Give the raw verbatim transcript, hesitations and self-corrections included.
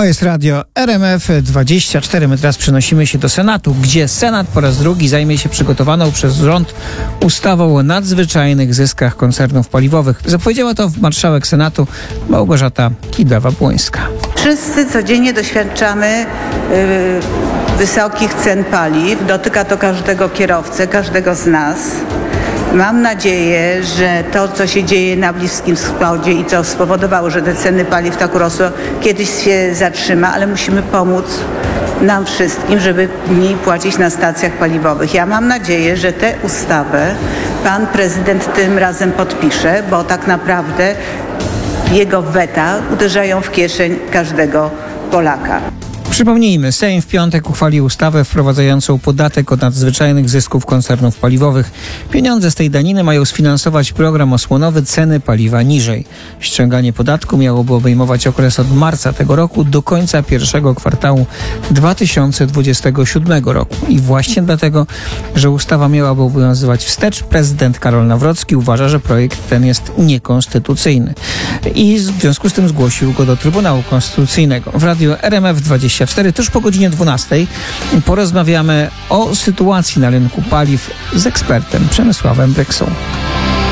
To jest radio R M F dwadzieścia cztery. My teraz przenosimy się do Senatu, gdzie Senat po raz drugi zajmie się przygotowaną przez rząd ustawą o nadzwyczajnych zyskach koncernów paliwowych. Zapowiedziała to marszałek Senatu Małgorzata Kidawa-Błońska. Wszyscy codziennie doświadczamy yy, wysokich cen paliw. Dotyka to każdego kierowcę, każdego z nas. Mam nadzieję, że to, co się dzieje na Bliskim Wschodzie i co spowodowało, że te ceny paliw tak urosły, kiedyś się zatrzyma, ale musimy pomóc nam wszystkim, żeby mniej płacić na stacjach paliwowych. Ja mam nadzieję, że tę ustawę pan prezydent tym razem podpisze, bo tak naprawdę jego weta uderzają w kieszeń każdego Polaka. Przypomnijmy, Sejm w piątek uchwalił ustawę wprowadzającą podatek od nadzwyczajnych zysków koncernów paliwowych. Pieniądze z tej daniny mają sfinansować program osłonowy Ceny paliwa niżej. Ściąganie podatku miałoby obejmować okres od marca tego roku do końca pierwszego kwartału dwa tysiące dwudziestego siódmego roku. I właśnie dlatego, że ustawa miałaby obowiązywać wstecz, prezydent Karol Nawrocki uważa, że projekt ten jest niekonstytucyjny. I w związku z tym zgłosił go do Trybunału Konstytucyjnego. W radiu R M F dwadzieścia cztery, tuż po godzinie dwunastej, porozmawiamy o sytuacji na rynku paliw z ekspertem Przemysławem Bryksą.